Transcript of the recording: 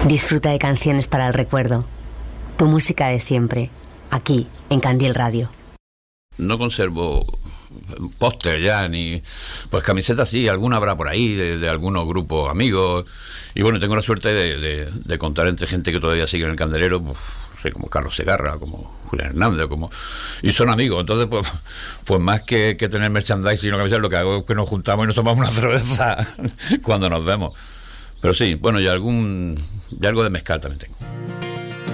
Disfruta de canciones para el recuerdo. Tu música de siempre, aquí, en Candil Radio. No conservo póster ya, ni... Pues camisetas sí, alguna habrá por ahí, de algunos grupos amigos. Y bueno, tengo la suerte de contar entre gente que todavía sigue en el candelero, pues, no sé, como Carlos Segarra, como Julián Hernández, como... Y son amigos, entonces pues más que tener merchandising y una camiseta, lo que hago es que nos juntamos y nos tomamos una cerveza cuando nos vemos. Pero sí, bueno, y algo de mezcal también tengo.